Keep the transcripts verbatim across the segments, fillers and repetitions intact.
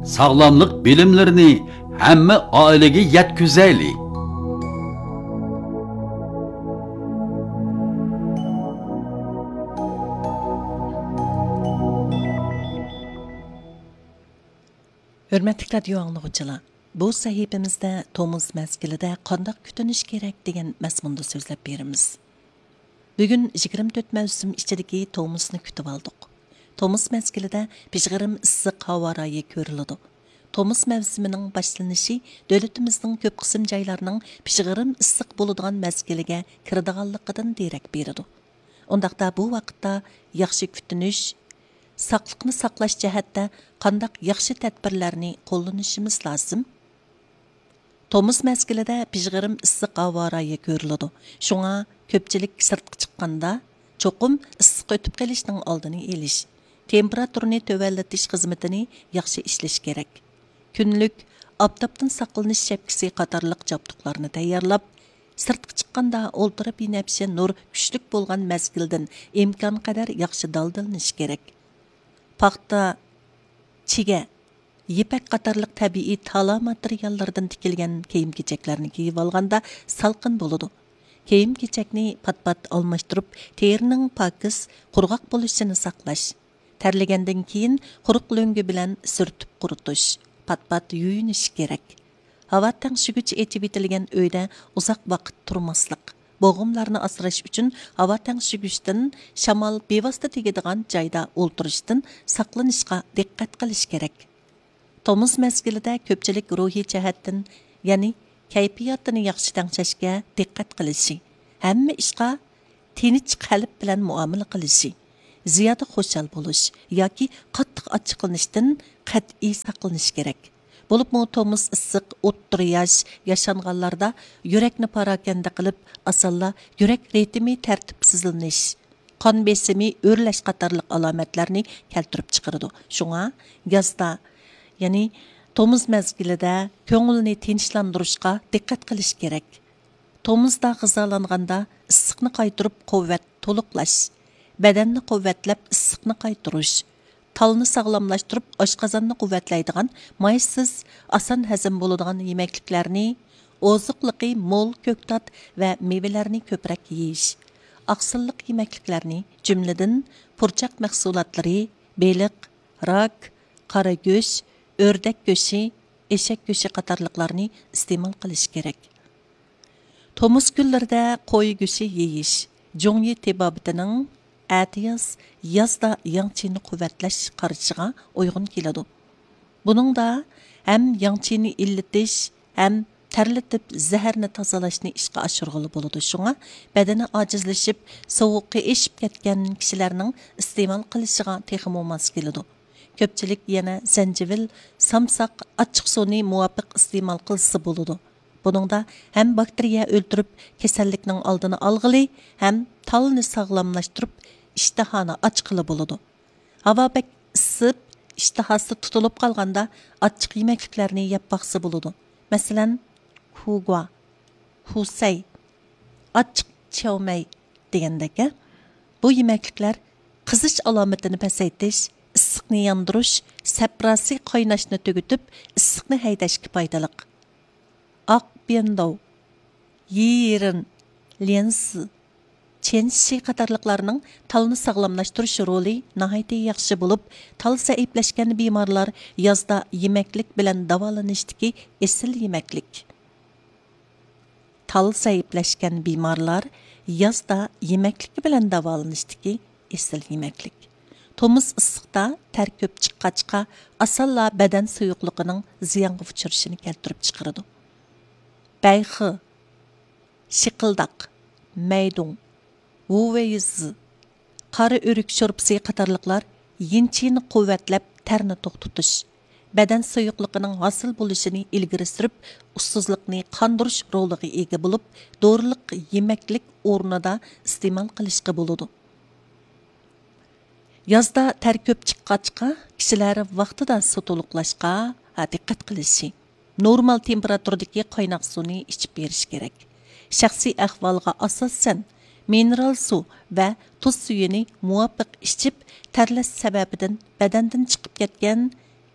sağlamlık bilimlerini hamma oilaga yetkazaylik. Hürmetli radio anlıqçılar, bu sahifemizde Tomuz mezgilida qandaq kutunish kerak degan mazmunda so'zlab beramiz. Bugun yigirma to'rt mavsum ichidagi Tomuzni kutib oldik. Tomuz mezgilida pishg'irim issiq havo rayi ko'riladi. Tomuz mavsumining boshlanishi davlatimizning ko'p qism joylarining pishg'irim issiq bo'ladigan mezgiliga kiradiganligidan derak beradi. Undaqda bu vaqtda yaxshi kutunish, saqliqni saqlash jihatda qandaq yaxshi tadbirlarni qo'llanishimiz lozim. Tomuz mezgilida pishg'irim issiq havo rayi ko'riladi. Shunga ko'pchilik sirtqa chiqqanda cho'qim issiq o'tib qolishning oldini olish, temperaturani tövallatish xizmatini yaxshi ishlash kerak. Kunlik oftobdan saqlanish shapkasi qatorliq jabduqlarni tayyorlab, sirtqa chiqqanda o'ltirib binafsha nur kuchlik bo'lgan mezgildan imkon qadar yaxshi daldalanish kerak. Paxta, chiga, yipak qatorliq tabiiy tala materiallardan tikilgan kiyim-kechaklarni kiyib olganda salqin bo'ladi. Kiyim-kechakni pat-pat almashtirib, terining pokiz, qurg'oq bo'lishini saqlash. Terlagandan keyin quruq lo'ngi bilan surtib quritish, pat-pat yuyinish kerak. Havo tangshigich etib etilgan uyda uzoq vaqt turmaslik. Bo'g'imlarni asrash uchun havo tangshigishdan shamol bevosita tegadigan joyda o'ltirishdan saqlanishga diqqat qilish kerak. Tomuz mezgilida ko'pchilik ruhiy jihatdan, ya'ni kayfiyatini yaxshi tanglashga diqqat qilishi, hamma ishga tinch qalb bilan muomala qilishi, ziyoda xushal bo'lish yoki qattiq ochiqlanishdan qat'iy saqlanish kerak. Bo'libmi Tomuz issiq o'ttir yosh yashanganlarda yurakni parokanda qilib, asalla yurak ritmi tartibsizlanish, qon besimi o'rlash qatorliq alomatlarni keltirib chiqaradi. Shunga yozda, ya'ni Tomuz mezgilida ko'ngilni tinchlantirishga diqqat qilish kerak. Tomuzda g'izolanganda issiqni qaytirib quvvat to'liqlash, badanni quvvatlab issiqni qaytirish, talni sog'lomlashtirib oshqozonni quvvatlaydigan maysiz, oson hazm bo'ladigan yemekliklarni, oziqliqi mo'l ko'ktat va mevalarni ko'proq yeyish, oqsilliq yemekliklarni, jumladan purchaq mahsulotlari, beliq, rak, qora go'sht, o'rdak go'shti, eshak go'shti qatorliqlarni iste'mol qilish kerak. Tomuz kunlarida qo'y go'shti yeyish, Jongyi tebobitining Atiyas yazda yangchini quvvatlash qarashiga uyg'un keladi. Buningda ham yangchini illitish, ham terletib zaharni tozalashni ishga oshirg'ili bo'ladi. Shunga badani ojizlashib, sovuqqa eshib ketgan kishilarning iste'mol qilishiga texmo mos keladi. Ko'pchilik yana zanjivil, samsaq, achchiq suvni muvofiq iste'mol qilsa bo'ladi. Buningda ham bakteriya o'ldirib, kasallikning oldini olg'ili, ham talni sog'lomlashtirib, ishtahani ochqili bo'ladi. Havo bek isib, ishtahasi tutilib qolganda achchiq yemekliklarni yeb baqsa bo'ladi. Masalan, hugua, husay, achchiq chowmay degandek, bu yemekliklar qizish alomatini pasaytish, issiqni yondirish, saprasi qaynashni tugutib, issiqni haydashga foydali. Oq bendov, yirin, lensi, chenshi qatorliqlarning talni sog'lomlashtirish roli nihoyatda yaxshi bo'lib, tal zaiflashgan bemorlar yozda yemeklik bilan davolanishdiki esil yemeklik. Tal zaiflashgan bemorlar yozda yemeklik bilan davolanishdiki esil yemeklik. Tomuz issiqda ter ko'p chiqqachqa asalla badan suyuqligining ziyonga uchrashini keltirib chiqaradi. Bayxi, shiqildaq, maydun, vuveyiz, qari o'rik sho'rpisi qatorliqlar yinchini quvvatlab terni to'xtatish, badan suyuqligining hosil bo'lishini ilgari surib, ussizlikni qondirish roliga ega bo'lib, dorilik yemeklik o'rnida iste'mol qilishga bo'ladi. Yozda ter ko'p chiqqachqa kishilar vaqtida suv to'liqlashga diqqat qilishi, normal temperaturdagi qaynoq suvni ichib berish kerak. Shaxsiy ahvolga asosan mineral suv va tuz suyini muvofiq ichib, terlash sababidan badandan chiqib ketgan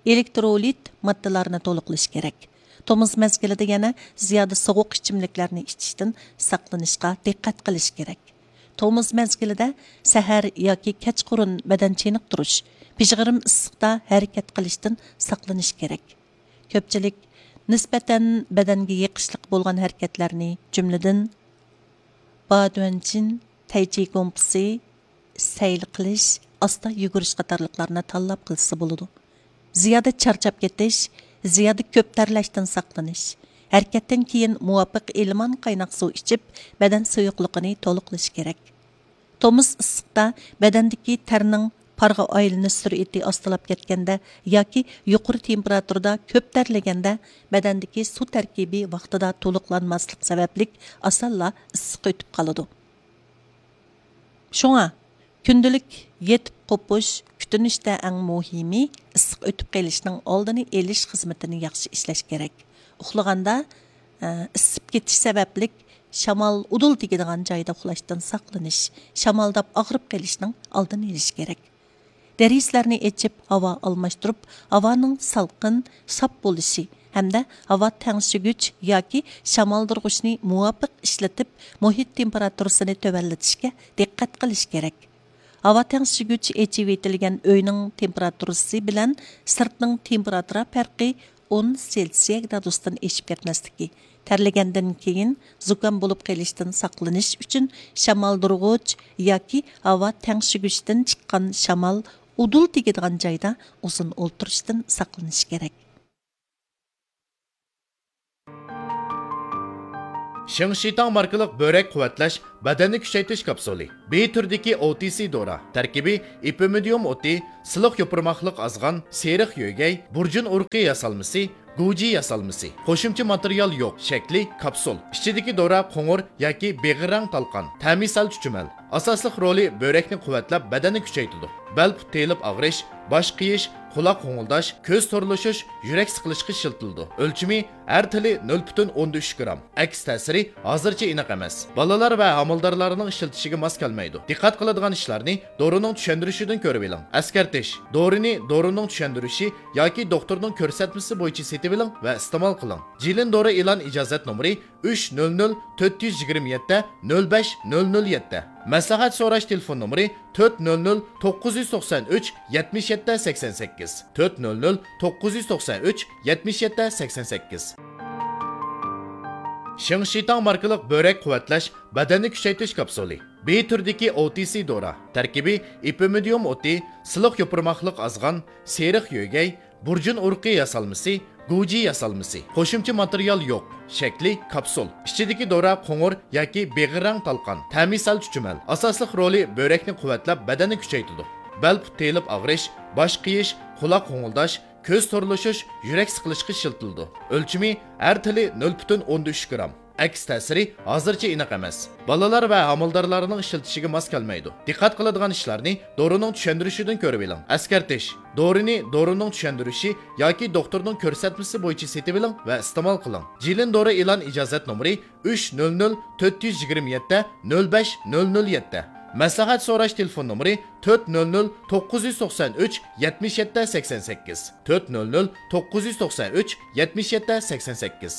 elektrolit moddalarni to'liqlash kerak. Tomuz mezgilida yana ziyoda sovuq ichimliklarni ichishdan saqlanishga diqqat qilish kerak. Tomuz mezgilida sahar yoki kechqurun badan cheniqtirish, pishg'irim issiqda harakat qilishdan saqlanish kerak. Ko'pchilik nisbatan badanga yiqishliq bo'lgan harakatlarni, jumladan badwanchin, taychi kompsi, sayl qilish, asta yugurish qatorliqlarni tanlab qilsa bo'ladi. Ziyoda charchab ketish, ziyoda ko'p terlashdan saqlanish, harakatdan keyin muvofiq ilmon qaynoq suv ichib, badan suyuqligini to'liqlash kerak. Tomuz issiqda badandagi terning parga aylanish sur'ati ostilab ketganda yoki yuqori temperaturada ko'p terlaganda badandagi suv tarkibi vaqtida to'liqlanmaslik sababli osonla issiq o'tib qoladi. Shunga kundalik yetib qo'pish kutinishda eng muhimi issiq o'tib qolishning oldini olish xizmatini yaxshi ishlash kerak. Uxlaganda isib ketish sababli shamol udul tegadigan joyda uxlashdan saqlanish, shamoldab og'rib qolishning oldini olish kerak. Derislarni echib havo almashtirib, havoning salqin, sap bo'lishi hamda havo tangshigich yoki shamoldirg'ichni muvofiq ishlatib, muhit temperaturasini tuvallatishga diqqat qilish kerak. Havo tangshigich echib etilgan uyning temperaturasi bilan sirtning temperatura farqi o'n selsiya gradusdan eshib ketmasligi, terlagandan keyin zukam bo'lib qolishdan saqlanish uchun shamoldirg'ich yoki havo tangshig'ichdan chiqqan shamol udul tegadigan joyda uzun o'ltirishdan saqlanish kerak. Shingshitang markalik börek quvvatlash badanni kuchaytirish kapsuli. B turdagi O T C dora. Tarkibi ipimidium o'ti, siliq yo'pirmoqliq azg'an, seriq yo'gay, burjun urqi yasalmasi, Guji yasalmasi. Qo'shimcha material yo'q. Shakli kapsul. Ichidagi dora qo'ng'ir yoki beg'irrang talqon. Ta'misal chuchumal. Asosliq roli börekni quvvatlab badanni kuchaytiradi. Bel telib og'rish, bosh qiyish, quloq qo'ng'ildash, ko'z to'rlashish, yurak siqilishga shiltildi. O'lchimi har tili nol butun o'n uch gram. Aks ta'siri hozircha aniq emas. Bolalar va homildorlarning ishlatishiga mos kelmaydi. Diqqat qiladigan ishlarni dorining tushuntirishidan ko'rib oling. Askartish. Dorini dorining tushuntirishi yoki doktorning ko'rsatmasi bo'yicha setib oling va iste'mol qiling. Jilin dori e'lon ijozat nomeri uch nol nol to'rt yuz yigirma yetti nol besh nol nol yetti. Maslahat so'rash telefon nomeri to'rt nol nol to'qqiz yuz to'qson uch yetmish yetti sakson sakkiz to'rt nol nol to'qqiz yuz to'qson uch yetmish yetti sakson sakkiz. Shingshitang markalik börek quvvatlash badanni kuchaytirish kapsuli. B turdagi O T C dora. Tarkibi ipimidium o'ti, siliq yo'pirmoqliq azg'an, seriq yo'gay, burjun urqi yasalmasi, Guji yasalmasi. Qo'shimcha material yo'q. Shakli kapsul. Ichidagi dora qo'ng'ir yoki beg'irang talqon. Ta'misal chuchumal. Asosliq roli börekni quvvatlab badanni kuchaytiradi. Bel telib og'rish, bosh qiyish, quloq qo'ng'ildash, ko'z to'rlashish, yurak siqilishga shiltildi. O'lchimi har tili nol butun o'n uch gram. Aks ta'siri hozircha aniq emas. Bolalar va homildorlarning ishlatishiga mos kelmaydi. Diqqat qiladigan ishlarni dorining tushuntirishidan ko'rib oling. Askartish. Dorini dorining tushuntirishi yoki doktorning ko'rsatmasi bo'yicha setib oling va iste'mol qiling. Jilin dori e'lon ijozat nomeri uch nol nol to'rt yuz yigirma yetti nol besh nol nol yetti. Maslahat so'rash telefon nomeri to'rt nol nol to'qqiz yuz to'qson uch yetmish yetti sakson sakkiz to'rt nol nol to'qqiz yuz to'qson uch yetmish yetti sakson sakkiz.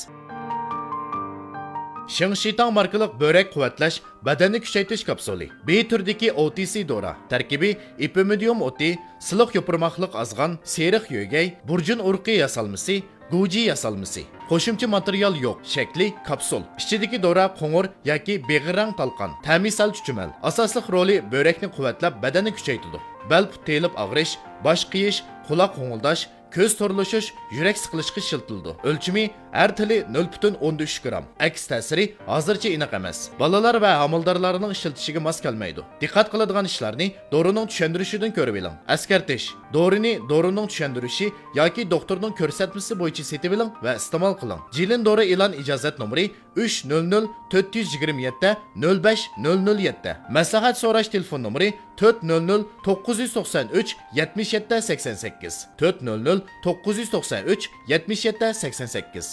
Shingshitang markalik börek quvvatlash badanni kuchaytirish kapsuli. B turdagi O T C dora. Tarkibi ipimidium o'ti, siliq yo'pirmoqliq azg'an, seriq yo'gay, burjun urqi yasalmasi, Guji yasalmasi. Qo'shimcha material yo'q. Shakli kapsul. Ichidagi dora qo'ng'ir yoki beg'irang talqon. Ta'misal chuchumal. Asosliq roli börekni quvvatlab badanni kuchaytiradi. Bel telib og'rish, bosh qiyish, quloq qo'ng'ildash, ko'z to'rlashish, yurak siqilishga shiltildi. O'lchimi har tili nol butun o'n uch gram. Aks ta'siri hozircha aniq emas. Bolalar va homildorlarning ishlatishiga mos kelmaydi. Diqqat qiladigan ishlarni dorining tushuntirishidan ko'rib oling. Askartish. Dorini dorining tushuntirishi yoki doktorning ko'rsatmasi bo'yicha setib oling va iste'mol qiling. Jilin dori e'lon ijozat nomeri uch nol nol to'rt yuz yigirma yetti nol besh nol nol yetti. Maslahat so'rash telefon nomeri to'rt nol nol to'qqiz yuz to'qson uch yetmish yetti sakson sakkiz to'rt nol nol to'qqiz yuz to'qson uch yetmish yetti sakson sakkiz.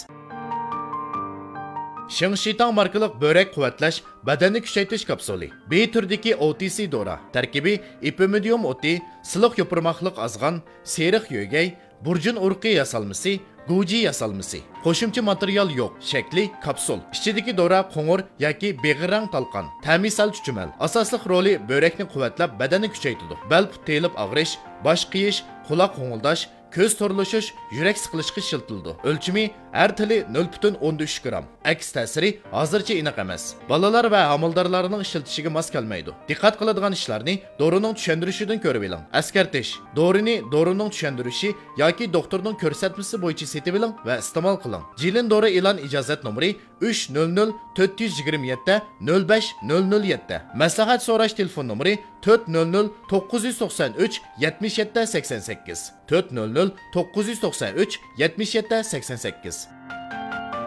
Shingshitang markalik börek quvvatlash badanni kuchaytirish kapsuli. B turdagi O T C dora. Tarkibi ipimidium o'ti, siliq yo'pirmoqliq azg'an, seriq yo'gay, burjun urqi yasalmasi, Guji yasalmasi. Qo'shimcha material yo'q. Shakli kapsul. Ichidagi dora qo'ng'ir yoki beg'irrang talqon. Ta'mi sal chuchumal. Asosli roli börekni quvvatlab, badanni kuchaytiradi. Bel telib og'rish, bosh qiyish, quloq qo'ng'ildash, ko'z torlashish, yurak siqilishga ishiltildi. O'lchimi har tili nol butun o'n uch gram. Aks ta'siri hozircha aniq emas. Bolalar va homildorlarning ishlatishiga mos kelmaydi. Diqqat qiladigan ishlarni dorining tushuntirishidan ko'rib oling. Askartish: dorini dorining tushuntirishi yoki doktorning ko'rsatmasi bo'yicha setib oling va iste'mol qiling. Jilin dori e'lon ijozat nomeri uch nol nol to'rt yuz yigirma yetti nol besh nol nol yetti. Maslahat so'rash telefon nomeri to'rt nol nol to'qqiz yuz to'qson uch yetmish yetti sakson sakkiz. to'rt nol nol to'qqiz yuz to'qson uch yetmish yetti sakson sakkiz.